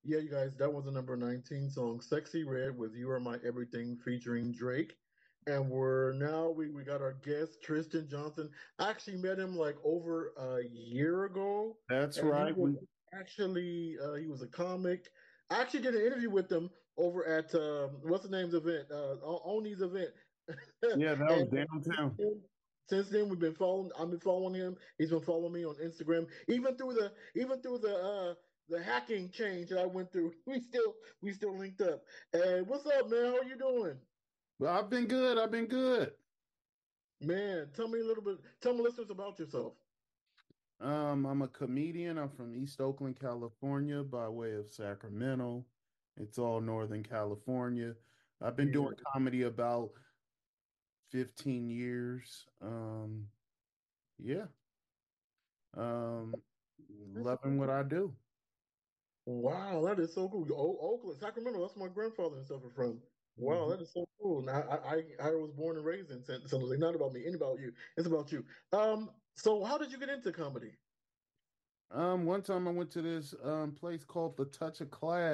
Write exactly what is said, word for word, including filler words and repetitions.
Yeah, you guys, that was the number nineteen song, Sexy Red with You Are My Everything featuring Drake. And we're now we, we got our guest, Tristan Johnson. I actually met him like over a year ago, That's and he right. was We actually uh, he was a comic. I actually did an interview with him over at um, what's the name's event, uh, O- Oni's event. yeah, that was And downtown. since then, we've been following. I've been following him. He's been following me on Instagram. Even through the even through the uh the hacking change that I went through, we still we still linked up. And what's up, man? How are you doing, Well, I've been good. I've been good. man? Tell me a little bit. Tell my listeners about yourself. Um, I'm a comedian. I'm from East Oakland, California, by way of Sacramento. It's all Northern California. I've been doing Yeah. comedy about fifteen years. Um, yeah. Um, Loving what I do. Wow, that is so cool. O- Oakland, Sacramento. That's my grandfather and stuff are from. Wow, Mhm. that is so cool. Now, I, I I was born and raised in San San Jose. Not about me, ain't about you. It's about you. Um. So, how did you get into comedy? Um, one time I went to this um place called The Touch of Class.